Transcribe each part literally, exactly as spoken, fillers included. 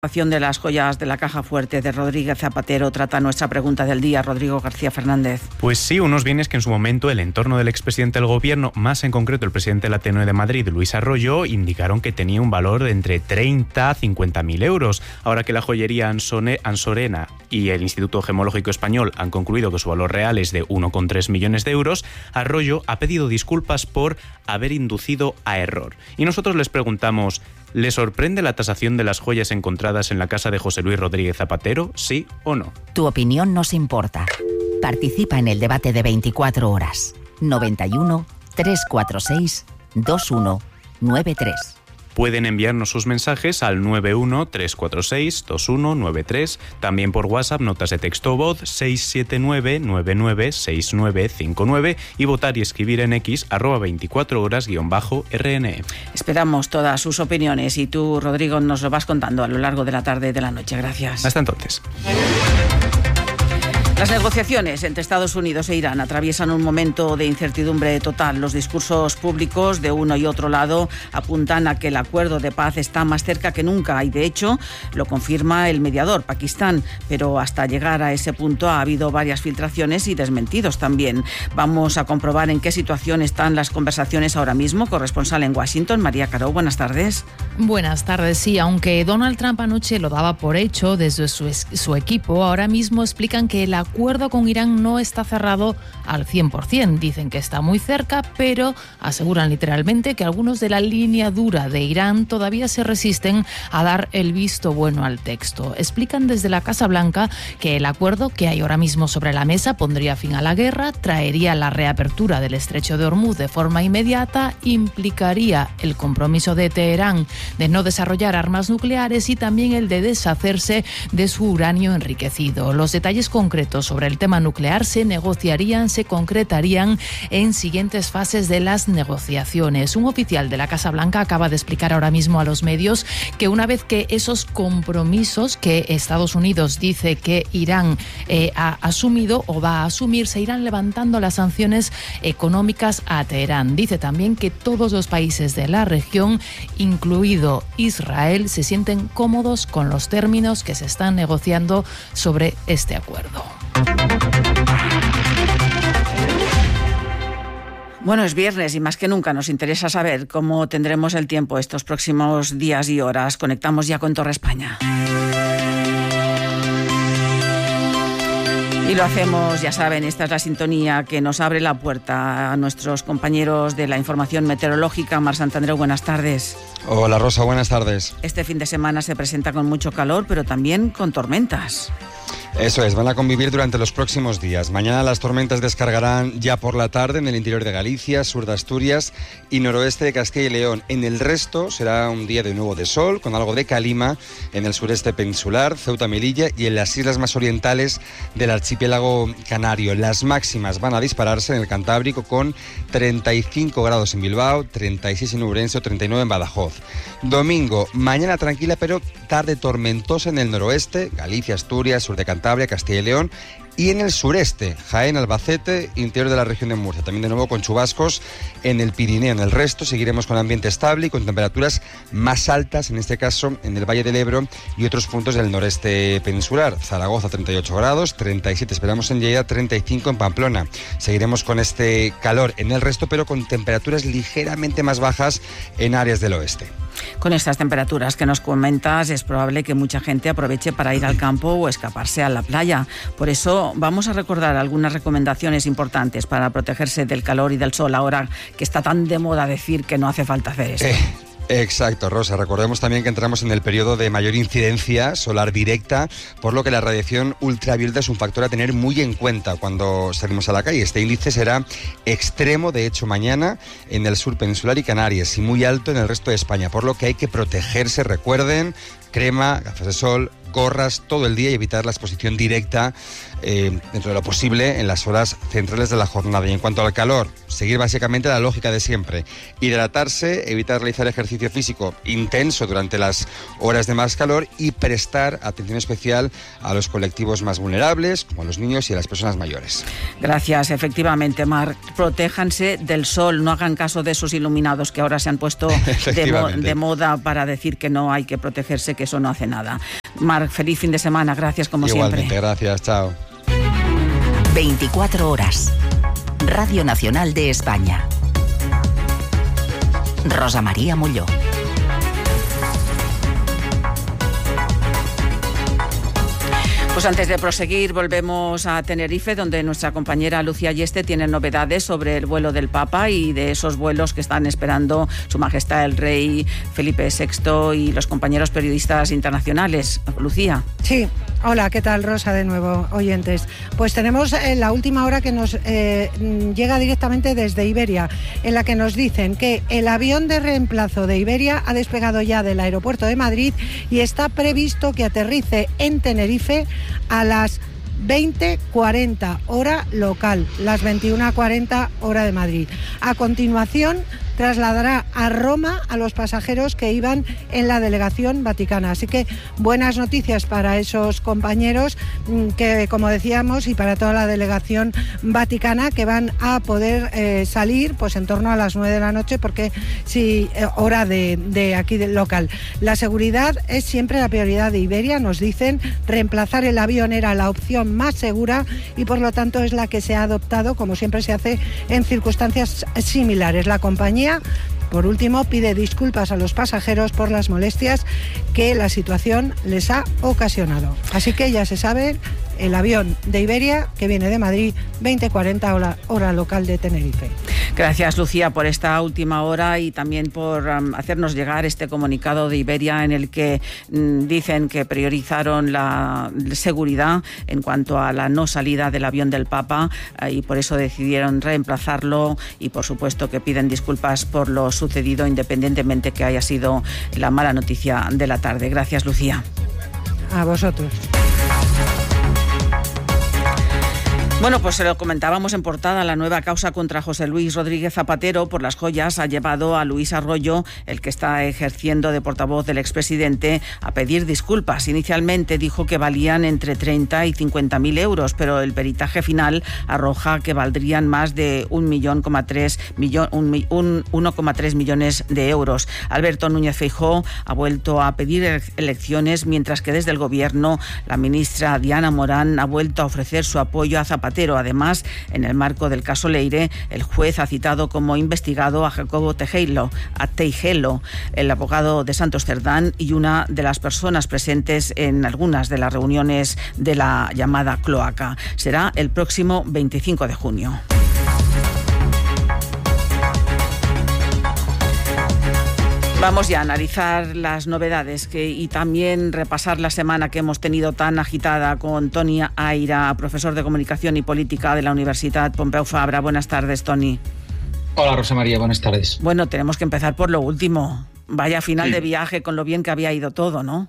La situación de las joyas de la caja fuerte de Rodríguez Zapatero trata nuestra pregunta del día. Rodrigo García Fernández. Pues sí, unos bienes que en su momento el entorno del expresidente del gobierno, más en concreto el presidente del Ateneo de Madrid, Luis Arroyo, indicaron que tenía un valor de entre treinta a cincuenta mil euros. Ahora que la joyería Ansone, Ansorena y el Instituto Gemológico Español han concluido que su valor real es de uno coma tres millones de euros, Arroyo ha pedido disculpas por haber inducido a error. Y nosotros les preguntamos, ¿le sorprende la tasación de las joyas encontradas en la casa de José Luis Rodríguez Zapatero? ¿Sí o no? Tu opinión nos importa. Participa en el debate de veinticuatro horas. noventa y uno, trescientos cuarenta y seis, veintiuno noventa y tres. Pueden enviarnos sus mensajes al nueve uno, tres cuatro seis, dos uno nueve tres, también por WhatsApp, notas de texto o voz seis siete nueve, nueve nueve seis nueve cinco nueve y votar y escribir en X arroba veinticuatro horas guión bajo R N E. Esperamos todas sus opiniones y tú, Rodrigo, nos lo vas contando a lo largo de la tarde y de la noche. Gracias. Hasta entonces. Las negociaciones entre Estados Unidos e Irán atraviesan un momento de incertidumbre total. Los discursos públicos de uno y otro lado apuntan a que el acuerdo de paz está más cerca que nunca y, de hecho, lo confirma el mediador, Pakistán. Pero hasta llegar a ese punto ha habido varias filtraciones y desmentidos también. Vamos a comprobar en qué situación están las conversaciones ahora mismo. Corresponsal en Washington, María Caro, buenas tardes. Buenas tardes, sí. Aunque Donald Trump anoche lo daba por hecho desde su, su equipo, ahora mismo explican que la El acuerdo con Irán no está cerrado al cien por ciento. Dicen que está muy cerca, pero aseguran literalmente que algunos de la línea dura de Irán todavía se resisten a dar el visto bueno al texto. Explican desde la Casa Blanca que el acuerdo que hay ahora mismo sobre la mesa pondría fin a la guerra, traería la reapertura del estrecho de Hormuz de forma inmediata, implicaría el compromiso de Teherán de no desarrollar armas nucleares y también el de deshacerse de su uranio enriquecido. Los detalles concretos sobre el tema nuclear se negociarían, se concretarían en siguientes fases de las negociaciones. Un oficial de la Casa Blanca acaba de explicar ahora mismo a los medios que una vez que esos compromisos que Estados Unidos dice que Irán eh, ha asumido o va a asumir, se irán levantando las sanciones económicas a Teherán. Dice también que todos los países de la región, incluido Israel, se sienten cómodos con los términos que se están negociando sobre este acuerdo. Bueno, es viernes y más que nunca nos interesa saber cómo tendremos el tiempo estos próximos días y horas. Conectamos ya con Torre España. Y lo hacemos, ya saben, esta es la sintonía que nos abre la puerta a nuestros compañeros de la información meteorológica. Mar Santandreu, buenas tardes. Hola Rosa, buenas tardes. Este fin de semana se presenta con mucho calor, pero también con tormentas. Eso es, van a convivir durante los próximos días. Mañana las tormentas descargarán ya por la tarde en el interior de Galicia, sur de Asturias y noroeste de Castilla y León. En el resto será un día de nuevo de sol, con algo de calima en el sureste peninsular, Ceuta, Melilla y en las islas más orientales del archipiélago canario. Las máximas van a dispararse en el Cantábrico con treinta y cinco grados en Bilbao, treinta y seis en Ourense o treinta y nueve en Badajoz. Domingo, mañana tranquila pero tarde tormentosa en el noroeste, Galicia, Asturias, sur de Cantabria, Castilla y León, y en el sureste, Jaén, Albacete, interior de la región de Murcia. También de nuevo con chubascos en el Pirineo. En el resto seguiremos con ambiente estable y con temperaturas más altas, en este caso en el Valle del Ebro y otros puntos del noreste peninsular. Zaragoza treinta y ocho grados, treinta y siete esperamos en Lleida, treinta y cinco en Pamplona. Seguiremos con este calor en el resto, pero con temperaturas ligeramente más bajas en áreas del oeste. Con estas temperaturas que nos comentas, es probable que mucha gente aproveche para ir al campo o escaparse a la playa. Por eso vamos a recordar algunas recomendaciones importantes para protegerse del calor y del sol, ahora que está tan de moda decir que no hace falta hacer esto. Eh. Exacto, Rosa. Recordemos también que entramos en el periodo de mayor incidencia solar directa, por lo que la radiación ultravioleta es un factor a tener muy en cuenta cuando salimos a la calle. Este índice será extremo, de hecho, mañana en el sur peninsular y Canarias, y muy alto en el resto de España, por lo que hay que protegerse. Recuerden, crema, gafas de sol, gorras todo el día y evitar la exposición directa eh, dentro de lo posible en las horas centrales de la jornada. Y en cuanto al calor, seguir básicamente la lógica de siempre: hidratarse, evitar realizar ejercicio físico intenso durante las horas de más calor y prestar atención especial a los colectivos más vulnerables, como a los niños y a las personas mayores. Gracias, efectivamente, Mar. Protéjanse del sol, no hagan caso de esos iluminados que ahora se han puesto de, mo- de moda para decir que no hay que protegerse, que que eso no hace nada. Marc, feliz fin de semana, gracias como Igualmente, siempre. Igualmente, gracias, chao. veinticuatro horas. Radio Nacional de España. Rosa María Molló. Pues antes de proseguir, volvemos a Tenerife, donde nuestra compañera Lucía Yeste tiene novedades sobre el vuelo del Papa y de esos vuelos que están esperando Su Majestad el Rey Felipe sexto y los compañeros periodistas internacionales. Lucía. Sí. Hola, ¿qué tal, Rosa, de nuevo, oyentes? Pues tenemos eh, la última hora que nos eh, llega directamente desde Iberia, en la que nos dicen que el avión de reemplazo de Iberia ha despegado ya del aeropuerto de Madrid y está previsto que aterrice en Tenerife a las veinte cuarenta hora local, las veintiuna cuarenta hora de Madrid. A continuación, trasladará a Roma a los pasajeros que iban en la delegación vaticana. Así que buenas noticias para esos compañeros que, como decíamos, y para toda la delegación vaticana, que van a poder eh, salir pues en torno a las nueve de la noche, porque sí, eh, hora de, de aquí del local. La seguridad es siempre la prioridad de Iberia, nos dicen. Reemplazar el avión era la opción más segura y por lo tanto es la que se ha adoptado, como siempre se hace en circunstancias similares. La compañía, por último, pide disculpas a los pasajeros por las molestias que la situación les ha ocasionado. Así que ya se sabe, el avión de Iberia que viene de Madrid, veinte cuarenta hora, hora local de Tenerife. Gracias, Lucía, por esta última hora y también por um, hacernos llegar este comunicado de Iberia en el que um, dicen que priorizaron la seguridad en cuanto a la no salida del avión del Papa uh, y por eso decidieron reemplazarlo y por supuesto que piden disculpas por lo sucedido, independientemente que haya sido la mala noticia de la tarde. Gracias, Lucía. A vosotros. Bueno, pues se lo comentábamos en portada, la nueva causa contra José Luis Rodríguez Zapatero por las joyas ha llevado a Luis Arroyo, el que está ejerciendo de portavoz del expresidente, a pedir disculpas. Inicialmente dijo que valían entre treinta y cincuenta mil euros, pero el peritaje final arroja que valdrían más de un millón coma tres millón, un, un uno coma tres millones de euros. Alberto Núñez Feijóo ha vuelto a pedir elecciones, mientras que desde el gobierno la ministra Diana Morán ha vuelto a ofrecer su apoyo a Zapatero. Además, en el marco del caso Leire, el juez ha citado como investigado a Jacobo Tejelo, a Teijelo, el abogado de Santos Cerdán y una de las personas presentes en algunas de las reuniones de la llamada cloaca. Será el próximo veinticinco de junio. Vamos ya a analizar las novedades que, y también repasar la semana que hemos tenido tan agitada con Toni Aira, profesor de Comunicación y Política de la Universidad Pompeu Fabra. Buenas tardes, Toni. Hola, Rosa María, buenas tardes. Bueno, tenemos que empezar por lo último. Vaya final sí. de viaje con lo bien que había ido todo, ¿no?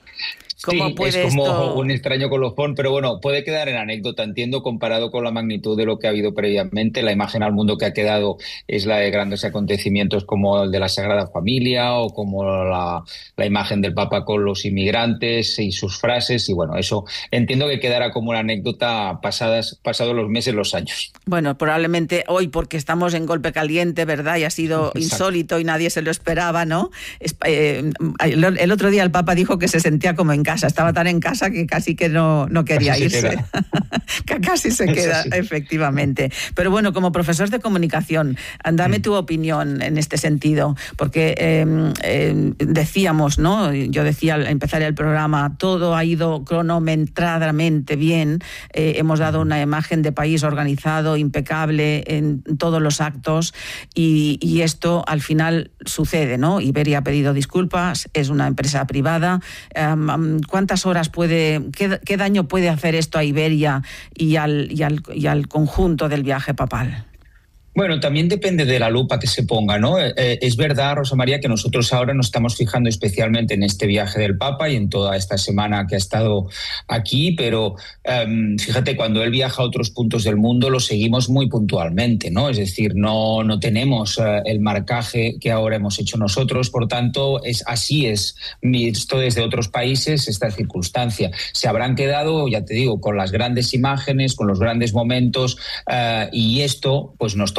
¿Cómo sí, puede es como esto... un extraño colofón, pero bueno, puede quedar en anécdota, entiendo, comparado con la magnitud de lo que ha habido previamente. La imagen al mundo que ha quedado es la de grandes acontecimientos como el de la Sagrada Familia o como la, la imagen del Papa con los inmigrantes y sus frases, y bueno, eso entiendo que quedará como una anécdota pasadas, pasados los meses, los años. Bueno, probablemente hoy, porque estamos en golpe caliente, ¿verdad? Y ha sido Exacto. insólito y nadie se lo esperaba, ¿no? Es, eh, el otro día el Papa dijo que se sentía como en casa. Estaba tan en casa que casi que no, no quería casi irse. que casi se queda, efectivamente. Pero bueno, como profesor de comunicación, dame mm. tu opinión en este sentido, porque eh, eh, decíamos, ¿no? Yo decía al empezar el programa, todo ha ido cronometradamente bien, eh, hemos dado una imagen de país organizado, impecable en todos los actos y, y esto al final sucede, ¿no? Iberia ha pedido disculpas, es una empresa privada. Um, ¿Cuántas horas puede, qué, qué daño puede hacer esto a Iberia y al, y al, y al conjunto del viaje papal? Bueno, también depende de la lupa que se ponga, ¿no? Eh, es verdad, Rosa María, que nosotros ahora nos estamos fijando especialmente en este viaje del Papa y en toda esta semana que ha estado aquí, pero um, fíjate, cuando él viaja a otros puntos del mundo lo seguimos muy puntualmente, ¿no? Es decir, no, no tenemos uh, el marcaje que ahora hemos hecho nosotros, por tanto, es así es visto desde otros países esta circunstancia. Se habrán quedado, ya te digo, con las grandes imágenes, con los grandes momentos uh, y esto pues nos toca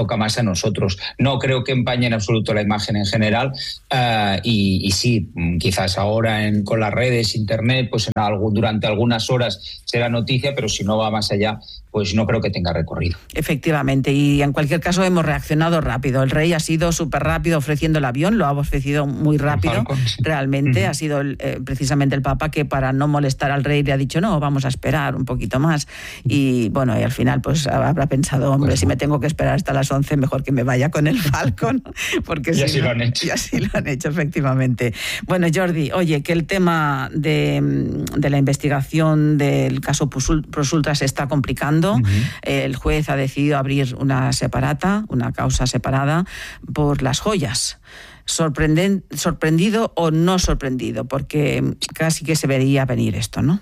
toca más a nosotros. No creo que empañe en absoluto la imagen en general uh, y, y sí, quizás ahora en, con las redes, internet, pues en algún, durante algunas horas será noticia, pero si no va más allá, pues no creo que tenga recorrido. Efectivamente, y en cualquier caso hemos reaccionado rápido. El rey ha sido súper rápido ofreciendo el avión, lo ha ofrecido muy rápido, Falcon, sí. realmente. Uh-huh. Ha sido el, eh, precisamente el Papa que para no molestar al rey le ha dicho no, vamos a esperar un poquito más. Y bueno, y al final pues habrá pensado, hombre, pues, si me tengo que esperar hasta las once, mejor que me vaya con el Falcon. Porque y si así no, lo han hecho. Y así lo han hecho, efectivamente. Bueno, Jordi, oye, que el tema de, de la investigación del caso Prosultra se está complicando. Uh-huh. El juez ha decidido abrir una separata, una causa separada por las joyas. Sorprenden, ¿Sorprendido o no sorprendido? Porque casi que se vería venir esto, ¿no?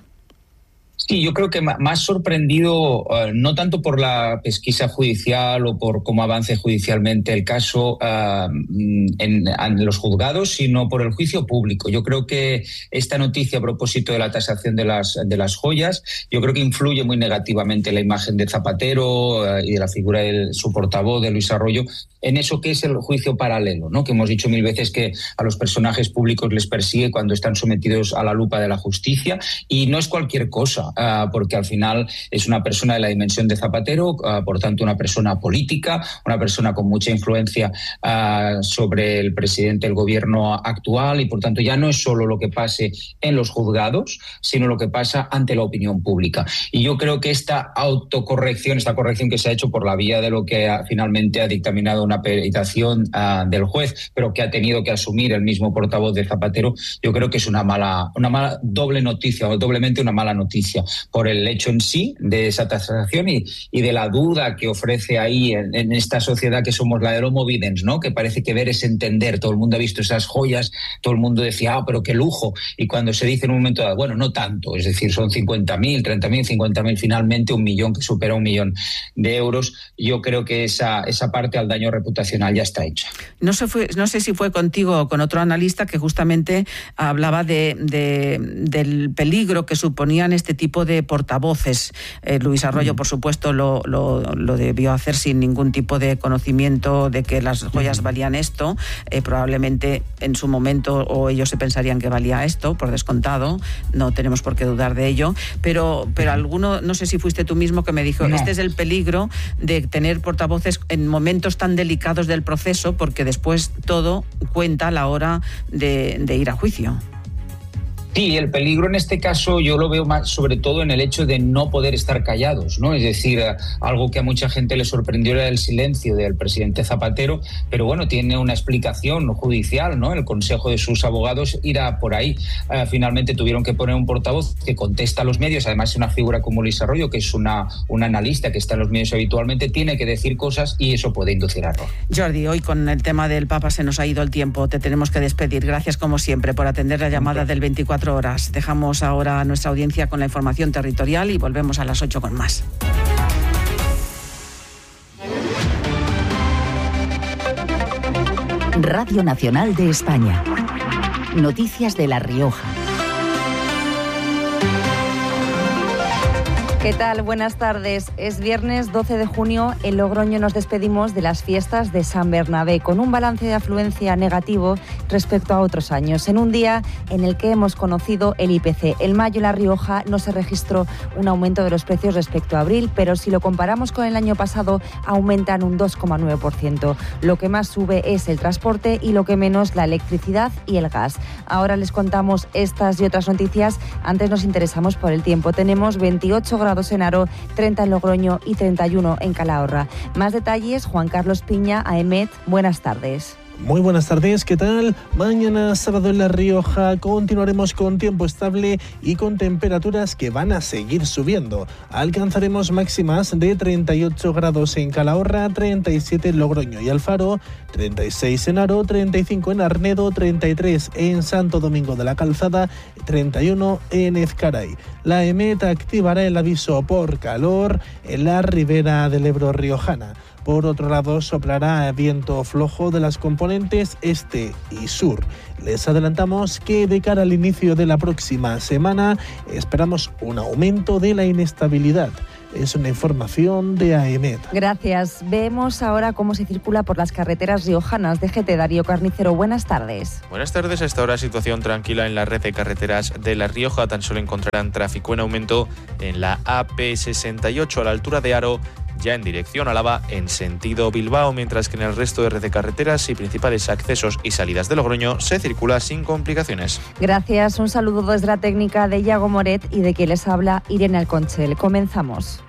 Sí, yo creo que más sorprendido, uh, no tanto por la pesquisa judicial o por cómo avance judicialmente el caso uh, en, en los juzgados, sino por el juicio público. Yo creo que esta noticia a propósito de la tasación de las, de las joyas, yo creo que influye muy negativamente en la imagen de Zapatero uh, y de la figura de su portavoz, de Luis Arroyo, en eso que es el juicio paralelo, ¿no? Que hemos dicho mil veces que a los personajes públicos les persigue cuando están sometidos a la lupa de la justicia, y no es cualquier cosa. Uh, porque al final es una persona de la dimensión de Zapatero, uh, por tanto una persona política, una persona con mucha influencia uh, sobre el presidente del gobierno actual, y por tanto ya no es solo lo que pase en los juzgados, sino lo que pasa ante la opinión pública. Y yo creo que esta autocorrección, esta corrección que se ha hecho por la vía de lo que ha, finalmente ha dictaminado una peritación uh, del juez, pero que ha tenido que asumir el mismo portavoz de Zapatero, yo creo que es una mala, una mala doble noticia, o doblemente una mala noticia, por el hecho en sí de esa tasación y, y de la duda que ofrece ahí en, en esta sociedad que somos la del Homo Videns, ¿no? Que parece que ver es entender. Todo el mundo ha visto esas joyas, todo el mundo decía, ah, pero qué lujo. Y cuando se dice en un momento dado, bueno, no tanto, es decir, son cincuenta mil, treinta mil, cincuenta mil, finalmente un millón, que supera un millón de euros, yo creo que esa, esa parte al daño reputacional ya está hecha. No sé, fue, no sé si fue contigo o con otro analista que justamente hablaba de, de, del peligro que suponían este tipo de portavoces. Eh, Luis Arroyo, por supuesto, lo, lo, lo debió hacer sin ningún tipo de conocimiento de que las joyas valían esto. Eh, probablemente en su momento o ellos se pensarían que valía esto, por descontado. No tenemos por qué dudar de ello. Pero, pero alguno, no sé si fuiste tú mismo que me dijo, no. Este es el peligro de tener portavoces en momentos tan delicados del proceso, porque después todo cuenta a la hora de, de ir a juicio. Sí, el peligro en este caso yo lo veo más sobre todo en el hecho de no poder estar callados, ¿no? Es decir, algo que a mucha gente le sorprendió era el silencio del presidente Zapatero, pero bueno, tiene una explicación judicial, ¿no? El consejo de sus abogados irá por ahí. Uh, finalmente tuvieron que poner un portavoz que contesta a los medios, además una figura como Luis Arroyo, que es una, una analista que está en los medios habitualmente, tiene que decir cosas y eso puede inducir a error. Jordi, hoy con el tema del Papa se nos ha ido el tiempo, te tenemos que despedir. Gracias como siempre por atender la llamada del veinticuatro horas. Dejamos ahora a nuestra audiencia con la información territorial y volvemos a las ocho con más. Radio Nacional de España. Noticias de La Rioja. ¿Qué tal? Buenas tardes. Es viernes doce de junio. En Logroño nos despedimos de las fiestas de San Bernabé con un balance de afluencia negativo respecto a otros años. En un día en el que hemos conocido el I P C. En mayo en La Rioja no se registró un aumento de los precios respecto a abril, pero si lo comparamos con el año pasado aumentan un dos coma nueve por ciento. Lo que más sube es el transporte y lo que menos la electricidad y el gas. Ahora les contamos estas y otras noticias. Antes nos interesamos por el tiempo. Tenemos veintiocho grados en Haro, treinta en Logroño y treinta y uno en Calahorra. Más detalles, Juan Carlos Piña, A E M E T. Buenas tardes. Muy buenas tardes, ¿qué tal? Mañana sábado en La Rioja continuaremos con tiempo estable y con temperaturas que van a seguir subiendo. Alcanzaremos máximas de treinta y ocho grados en Calahorra, treinta y siete en Logroño y Alfaro, treinta y seis en Haro, treinta y cinco en Arnedo, treinta y tres en Santo Domingo de la Calzada, treinta y uno en Ezcaray. La A E M E T activará el aviso por calor en la ribera del Ebro riojana. Por otro lado, soplará viento flojo de las componentes este y sur. Les adelantamos que de cara al inicio de la próxima semana esperamos un aumento de la inestabilidad. Es una información de AEMET. Gracias. Vemos ahora cómo se circula por las carreteras riojanas. D G T, Darío Carnicero, buenas tardes. Buenas tardes. A esta hora situación tranquila en la red de carreteras de La Rioja. Tan solo encontrarán tráfico en aumento en la A P sesenta y ocho a la altura de Haro, ya en dirección a Álava en sentido Bilbao, mientras que en el resto de red de carreteras y principales accesos y salidas de Logroño se circula sin complicaciones. Gracias. Un saludo desde la técnica de Iago Moret y de quien les habla Irene Alconchel. Comenzamos.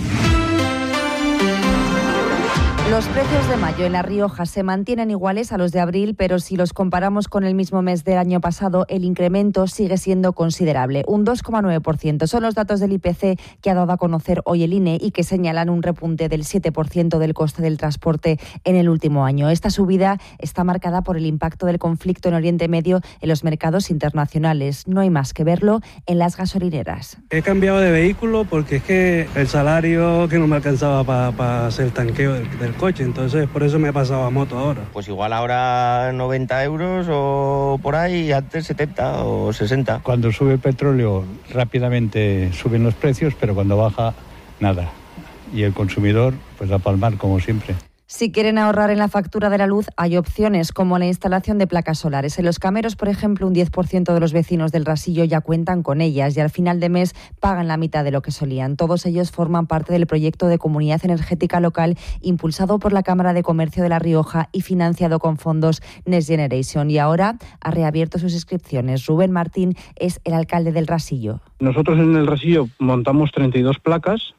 Los precios de mayo en La Rioja se mantienen iguales a los de abril, pero si los comparamos con el mismo mes del año pasado, el incremento sigue siendo considerable, un dos coma nueve por ciento. Son los datos del I P C que ha dado a conocer hoy el I N E y que señalan un repunte del siete por ciento del coste del transporte en el último año. Esta subida está marcada por el impacto del conflicto en Oriente Medio en los mercados internacionales. No hay más que verlo en las gasolineras. He cambiado de vehículo porque es que el salario que no me alcanzaba para pa hacer el tanqueo del, del coche, entonces por eso me he pasado a moto ahora. Pues igual ahora noventa euros o por ahí, antes setenta o sesenta. Cuando sube el petróleo rápidamente suben los precios, pero cuando baja nada. Y el consumidor pues a palmar como siempre. Si quieren ahorrar en la factura de la luz, hay opciones como la instalación de placas solares. En Los Cameros, por ejemplo, un diez por ciento de los vecinos del Rasillo ya cuentan con ellas y al final de mes pagan la mitad de lo que solían. Todos ellos forman parte del proyecto de comunidad energética local impulsado por la Cámara de Comercio de La Rioja y financiado con fondos Next Generation. Y ahora ha reabierto sus inscripciones. Rubén Martín es el alcalde del Rasillo. Nosotros en el Rasillo montamos treinta y dos placas.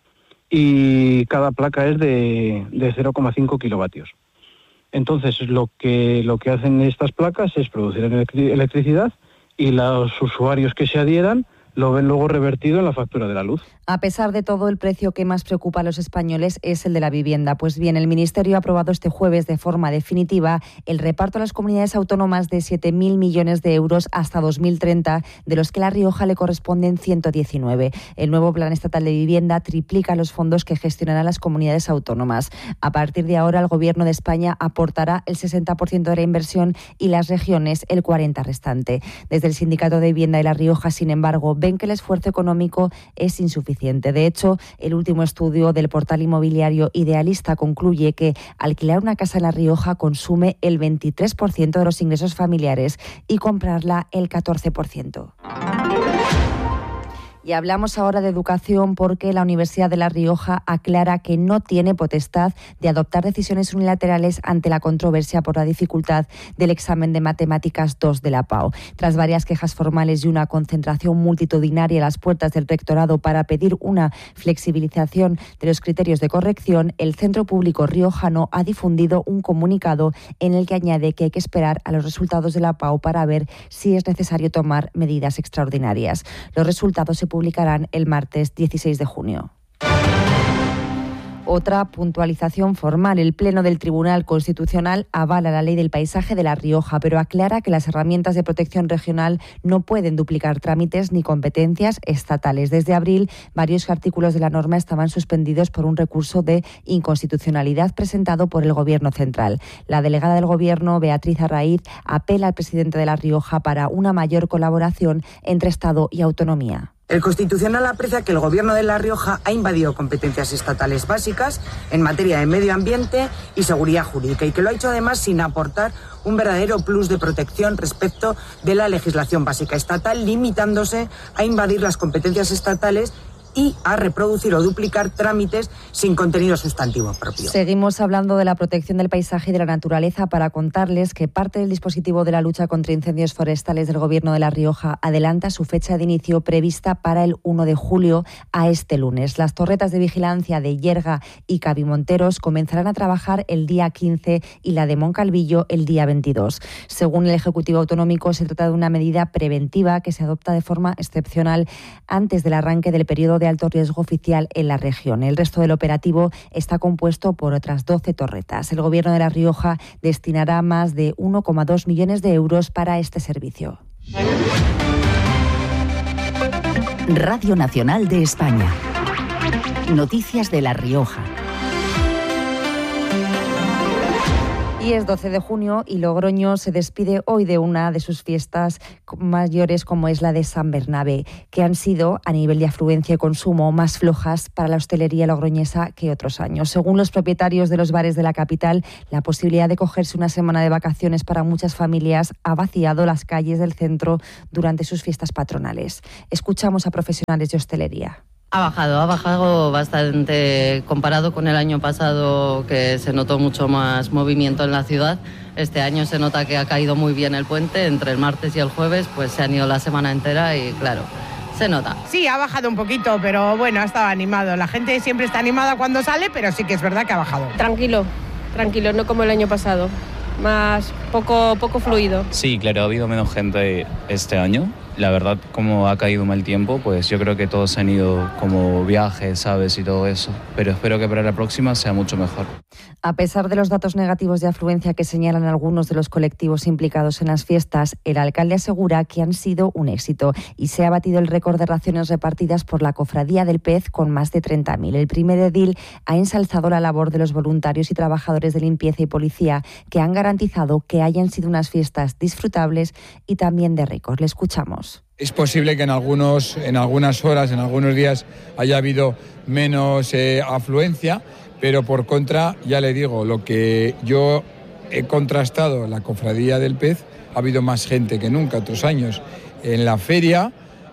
Y cada placa es de, de cero coma cinco kilovatios. Entonces, lo que, lo que hacen estas placas es producir electricidad y los usuarios que se adhieran lo ven luego revertido en la factura de la luz. A pesar de todo, el precio que más preocupa a los españoles es el de la vivienda. Pues bien, el Ministerio ha aprobado este jueves de forma definitiva el reparto a las comunidades autónomas de siete mil millones de euros hasta dos mil treinta, de los que a La Rioja le corresponden ciento diecinueve. El nuevo Plan Estatal de Vivienda triplica los fondos que gestionarán las comunidades autónomas. A partir de ahora, el Gobierno de España aportará el sesenta por ciento de la inversión y las regiones el cuarenta por ciento restante. Desde el Sindicato de Vivienda de La Rioja, sin embargo, ven que el esfuerzo económico es insuficiente. De hecho, el último estudio del portal inmobiliario Idealista concluye que alquilar una casa en La Rioja consume el veintitrés por ciento de los ingresos familiares y comprarla el catorce por ciento. Y hablamos ahora de educación porque la Universidad de La Rioja aclara que no tiene potestad de adoptar decisiones unilaterales ante la controversia por la dificultad del examen de Matemáticas dos de la PAO. Tras varias quejas formales y una concentración multitudinaria a las puertas del rectorado para pedir una flexibilización de los criterios de corrección, el Centro Público Riojano ha difundido un comunicado en el que añade que hay que esperar a los resultados de la PAO para ver si es necesario tomar medidas extraordinarias. Los resultados se publicarán el martes dieciséis de junio. Otra puntualización formal. El Pleno del Tribunal Constitucional avala la Ley del Paisaje de La Rioja, pero aclara que las herramientas de protección regional no pueden duplicar trámites ni competencias estatales. Desde abril, varios artículos de la norma estaban suspendidos por un recurso de inconstitucionalidad presentado por el Gobierno central. La delegada del Gobierno, Beatriz Arraiz, apela al presidente de La Rioja para una mayor colaboración entre Estado y autonomía. El Constitucional aprecia que el Gobierno de La Rioja ha invadido competencias estatales básicas en materia de medio ambiente y seguridad jurídica y que lo ha hecho además sin aportar un verdadero plus de protección respecto de la legislación básica estatal, limitándose a invadir las competencias estatales y a reproducir o duplicar trámites sin contenido sustantivo propio. Seguimos hablando de la protección del paisaje y de la naturaleza para contarles que parte del dispositivo de la lucha contra incendios forestales del Gobierno de La Rioja adelanta su fecha de inicio prevista para el uno de julio a este lunes. Las torretas de vigilancia de Yerga y Cabimonteros comenzarán a trabajar el día quince y la de Moncalvillo el día veintidós. Según el Ejecutivo Autonómico, se trata de una medida preventiva que se adopta de forma excepcional antes del arranque del periodo de alto riesgo oficial en la región. El resto del operativo está compuesto por otras doce torretas. El Gobierno de La Rioja destinará más de uno coma dos millones de euros para este servicio. Radio Nacional de España. Noticias de La Rioja. Y es doce de junio y Logroño se despide hoy de una de sus fiestas mayores, como es la de San Bernabé, que han sido, a nivel de afluencia y consumo, más flojas para la hostelería logroñesa que otros años. Según los propietarios de los bares de la capital, la posibilidad de cogerse una semana de vacaciones para muchas familias ha vaciado las calles del centro durante sus fiestas patronales. Escuchamos a profesionales de hostelería. Ha bajado, ha bajado bastante comparado con el año pasado, que se notó mucho más movimiento en la ciudad. Este año se nota que ha caído muy bien el puente, entre el martes y el jueves pues se han ido la semana entera y claro, se nota. Sí, ha bajado un poquito, pero bueno, ha estado animado. La gente siempre está animada cuando sale, pero sí que es verdad que ha bajado. Tranquilo, tranquilo, no como el año pasado, más poco, poco fluido. Sí, claro, ha habido menos gente este año. La verdad, como ha caído mal tiempo, pues yo creo que todos han ido como viajes, ¿sabes? Y todo eso. Pero espero que para la próxima sea mucho mejor. A pesar de los datos negativos de afluencia que señalan algunos de los colectivos implicados en las fiestas, el alcalde asegura que han sido un éxito y se ha batido el récord de raciones repartidas por la Cofradía del Pez con más de treinta mil. El primer edil ha ensalzado la labor de los voluntarios y trabajadores de limpieza y policía que han garantizado que hayan sido unas fiestas disfrutables y también de récord. Le escuchamos. Es posible que en, algunos, en algunas horas, en algunos días, haya habido menos eh, afluencia, pero por contra, ya le digo, lo que yo he contrastado, la Cofradía del Pez, ha habido más gente que nunca otros años. En la feria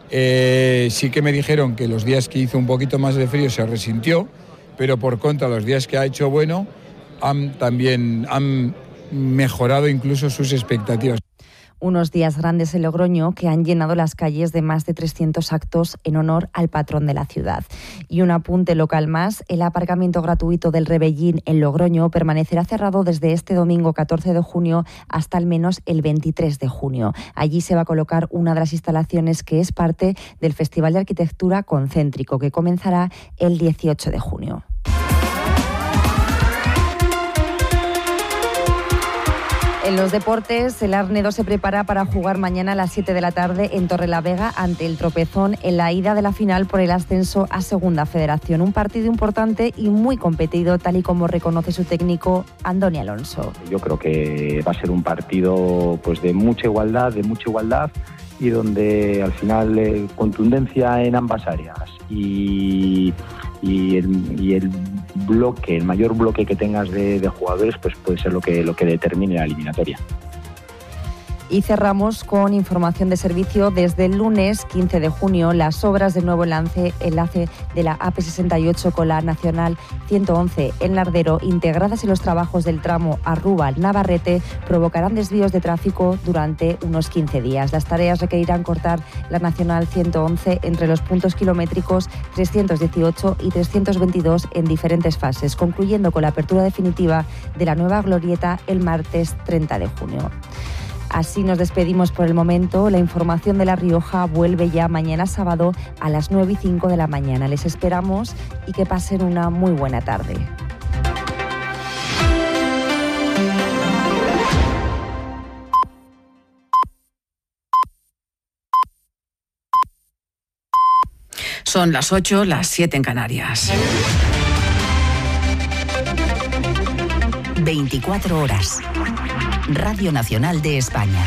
eh, sí que me dijeron que los días que hizo un poquito más de frío se resintió, pero por contra, los días que ha hecho bueno, han, también han mejorado incluso sus expectativas. Unos días grandes en Logroño que han llenado las calles de más de trescientos actos en honor al patrón de la ciudad. Y un apunte local más, el aparcamiento gratuito del Rebellín en Logroño permanecerá cerrado desde este domingo catorce de junio hasta al menos el veintitrés de junio. Allí se va a colocar una de las instalaciones que es parte del Festival de Arquitectura Concéntrico, que comenzará el dieciocho de junio. En los deportes, el Arnedo se prepara para jugar mañana a las siete de la tarde en Torrelavega ante el Tropezón en la ida de la final por el ascenso a Segunda Federación. Un partido importante y muy competido, tal y como reconoce su técnico Andoni Alonso. Yo creo que va a ser un partido pues de mucha igualdad, de mucha igualdad y donde al final eh, contundencia en ambas áreas y, y, el, y el bloque, el mayor bloque que tengas de, de jugadores, pues puede ser lo que, lo que determine la eliminatoria. Y cerramos con información de servicio. Desde el lunes quince de junio, las obras del nuevo enlace, enlace de la A P sesenta y ocho con la Nacional ciento once en Lardero, integradas en los trabajos del tramo Arrúbal-Navarrete, provocarán desvíos de tráfico durante unos quince días. Las tareas requerirán cortar la Nacional ciento once entre los puntos kilométricos trescientos dieciocho y trescientos veintidós en diferentes fases, concluyendo con la apertura definitiva de la nueva glorieta el martes treinta de junio. Así nos despedimos por el momento. La información de La Rioja vuelve ya mañana sábado a las nueve y cinco de la mañana. Les esperamos y que pasen una muy buena tarde. Son las ocho, las siete en Canarias. veinticuatro horas. Radio Nacional de España.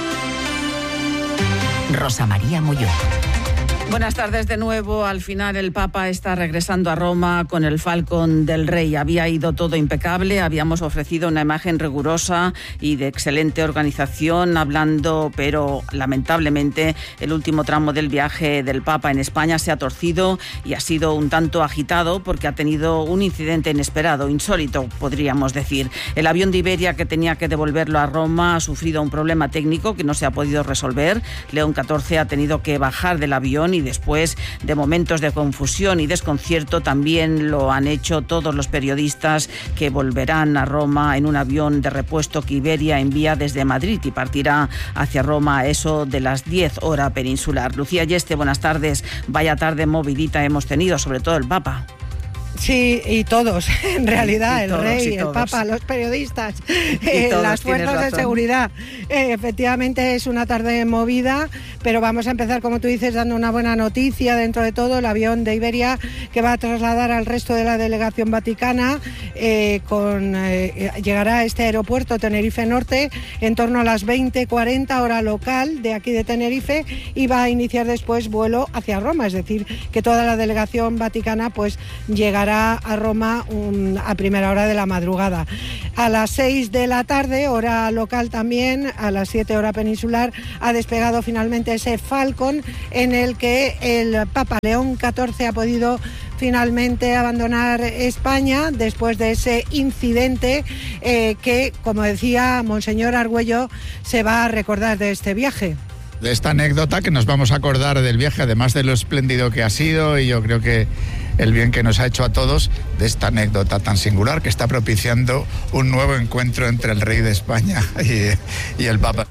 Rosa María Molló. Buenas tardes de nuevo. Al final el Papa está regresando a Roma con el Falcon del Rey. Había ido todo impecable, habíamos ofrecido una imagen rigurosa y de excelente organización, hablando, pero lamentablemente el último tramo del viaje del Papa en España se ha torcido y ha sido un tanto agitado porque ha tenido un incidente inesperado, insólito, podríamos decir. El avión de Iberia que tenía que devolverlo a Roma ha sufrido un problema técnico que no se ha podido resolver. León catorce ha tenido que bajar del avión y después de momentos de confusión y desconcierto también lo han hecho todos los periodistas que volverán a Roma en un avión de repuesto que Iberia envía desde Madrid y partirá hacia Roma a eso de las diez hora peninsular. Lucía Yeste, buenas tardes. Vaya tarde movidita hemos tenido, sobre todo el Papa. Sí, y todos, en realidad, y el todos, rey, y el todos. papa, los periodistas, eh, todos, las fuerzas de razón. seguridad. Eh, efectivamente es una tarde movida, pero vamos a empezar, como tú dices, dando una buena noticia. Dentro de todo, el avión de Iberia que va a trasladar al resto de la delegación vaticana, eh, con, eh, llegará a este aeropuerto Tenerife Norte en torno a las veinte cuarenta hora local de aquí de Tenerife, y va a iniciar después vuelo hacia Roma, es decir, que toda la delegación vaticana pues llegará a Roma um, a primera hora de la madrugada. A las seis de la tarde, hora local también, a las siete hora peninsular, ha despegado finalmente ese Falcon en el que el Papa León catorce ha podido finalmente abandonar España después de ese incidente eh, que, como decía Monseñor Argüello, se va a recordar de este viaje. De esta anécdota que nos vamos a acordar del viaje, además de lo espléndido que ha sido, y yo creo que el bien que nos ha hecho a todos, de esta anécdota tan singular que está propiciando un nuevo encuentro entre el rey de España y, y el Papa.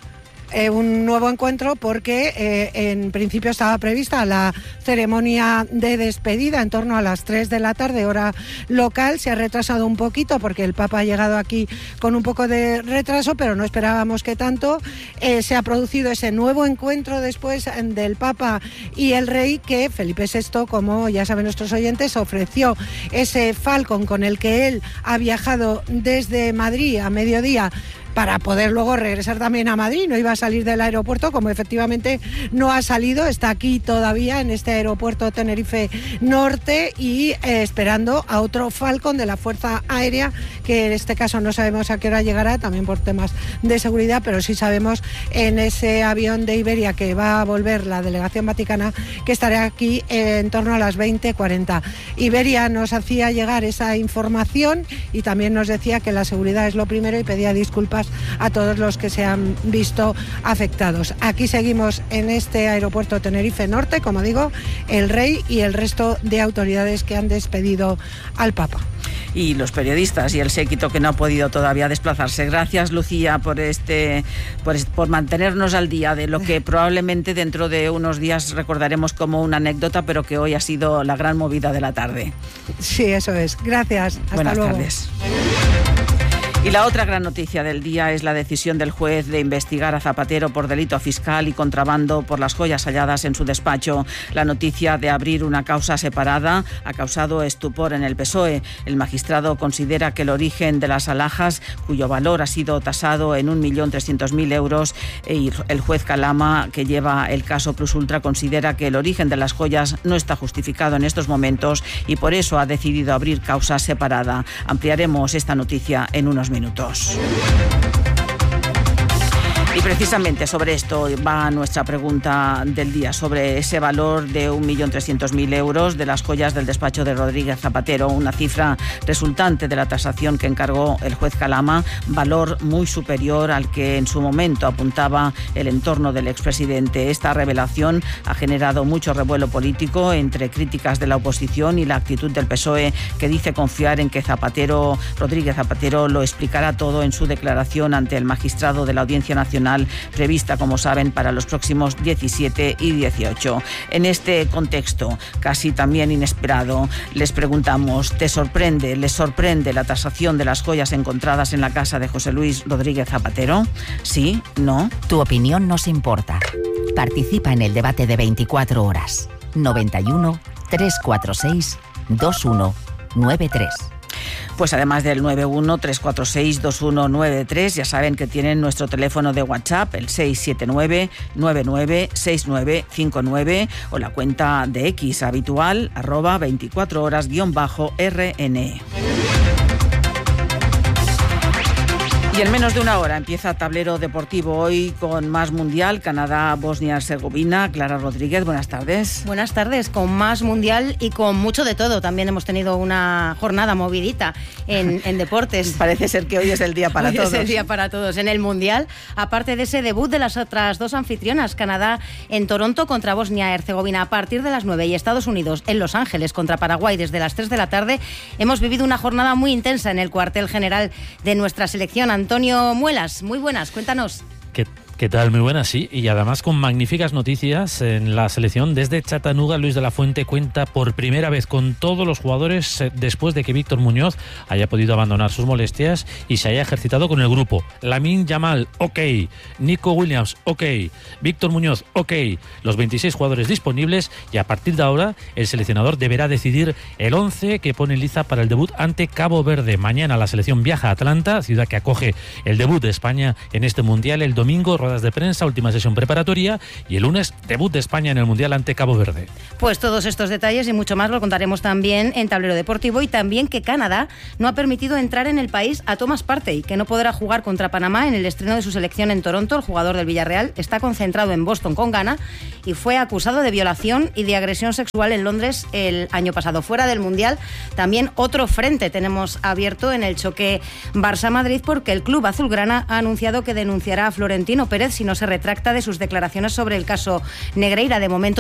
Eh, un nuevo encuentro porque eh, en principio estaba prevista la ceremonia de despedida en torno a las tres de la tarde, hora local. Se ha retrasado un poquito porque el Papa ha llegado aquí con un poco de retraso, pero no esperábamos que tanto. Eh, se ha producido ese nuevo encuentro después del Papa y el Rey, que Felipe sexto, como ya saben nuestros oyentes, ofreció ese Falcon con el que él ha viajado desde Madrid a mediodía para poder luego regresar también a Madrid. No iba a salir del aeropuerto, como efectivamente no ha salido, está aquí todavía en este aeropuerto Tenerife Norte y eh, esperando a otro Falcon de la Fuerza Aérea, que en este caso no sabemos a qué hora llegará, también por temas de seguridad, pero sí sabemos en ese avión de Iberia que va a volver la delegación vaticana, que estará aquí eh, en torno a las veinte cuarenta. Iberia nos hacía llegar esa información y también nos decía que la seguridad es lo primero y pedía disculpas a todos los que se han visto afectados. Aquí seguimos en este aeropuerto Tenerife Norte, como digo, el Rey y el resto de autoridades que han despedido al Papa. Y los periodistas y el séquito que no ha podido todavía desplazarse. Gracias, Lucía, por este, por, por mantenernos al día de lo que probablemente dentro de unos días recordaremos como una anécdota, pero que hoy ha sido la gran movida de la tarde. Sí, eso es. Gracias. Hasta Buenas luego. tardes. Y la otra gran noticia del día es la decisión del juez de investigar a Zapatero por delito fiscal y contrabando por las joyas halladas en su despacho. La noticia de abrir una causa separada ha causado estupor en el P S O E. El magistrado considera que el origen de las alhajas, cuyo valor ha sido tasado en un millón trescientos mil euros, y el juez Calama, que lleva el caso Plus Ultra, considera que el origen de las joyas no está justificado en estos momentos y por eso ha decidido abrir causa separada. Ampliaremos esta noticia en unos minutos. Y precisamente sobre esto va nuestra pregunta del día, sobre ese valor de un millón trescientos mil euros de las joyas del despacho de Rodríguez Zapatero, una cifra resultante de la tasación que encargó el juez Calama, valor muy superior al que en su momento apuntaba el entorno del expresidente. Esta revelación ha generado mucho revuelo político entre críticas de la oposición y la actitud del P S O E, que dice confiar en que Zapatero, Rodríguez Zapatero lo explicará todo en su declaración ante el magistrado de la Audiencia Nacional, prevista, como saben, para los próximos diecisiete y dieciocho. En este contexto, casi también inesperado, les preguntamos, ¿te sorprende, les sorprende la tasación de las joyas encontradas en la casa de José Luis Rodríguez Zapatero? ¿Sí? ¿No? Tu opinión nos importa. Participa en el debate de veinticuatro horas. noventa y uno, trescientos cuarenta y seis, veintiuno noventa y tres. Pues además del nueve uno, tres cuatro seis, dos uno nueve tres, ya saben que tienen nuestro teléfono de WhatsApp, el seis siete nueve, nueve nueve seis nueve cinco nueve, o la cuenta de X habitual, arroba veinticuatro horas guión bajo R N. Y en menos de una hora empieza Tablero Deportivo, hoy con más Mundial, Canadá, Bosnia-Herzegovina. Clara Rodríguez, buenas tardes. Buenas tardes, con más Mundial y con mucho de todo. También hemos tenido una jornada movidita en, en deportes. Parece ser que hoy es el día para hoy todos. Es el día para todos en el Mundial, aparte de ese debut de las otras dos anfitrionas, Canadá en Toronto contra Bosnia-Herzegovina a partir de las nueve y Estados Unidos en Los Ángeles contra Paraguay desde las tres de la tarde. Hemos vivido una jornada muy intensa en el cuartel general de nuestra selección. Antonio Muelas, muy buenas, cuéntanos. ¿Qué, ¿Qué tal? Muy buenas, sí. Y además con magníficas noticias en la selección. Desde Chattanooga, Luis de la Fuente cuenta por primera vez con todos los jugadores después de que Víctor Muñoz haya podido abandonar sus molestias y se haya ejercitado con el grupo. Lamine Yamal, ok. Nico Williams, ok. Víctor Muñoz, ok. Los veintiséis jugadores disponibles y a partir de ahora el seleccionador deberá decidir el once que pone en liza para el debut ante Cabo Verde. Mañana la selección viaja a Atlanta, ciudad que acoge el debut de España en este Mundial. El domingo, ruedas de prensa, última sesión preparatoria y el lunes, debut de España en el Mundial ante Cabo Verde. Pues todos estos detalles y mucho más lo contaremos también en Tablero Deportivo, y también que Canadá no ha permitido entrar en el país a Thomas Partey, que no podrá jugar contra Panamá en el estreno de su selección en Toronto. El jugador del Villarreal está concentrado en Boston con Ghana y fue acusado de violación y de agresión sexual en Londres el año pasado. Fuera del Mundial, también otro frente tenemos abierto en el choque Barça-Madrid, porque el club azulgrana ha anunciado que denunciará a Florentino Pérez si no se retracta de sus declaraciones sobre el caso Negreira. De momento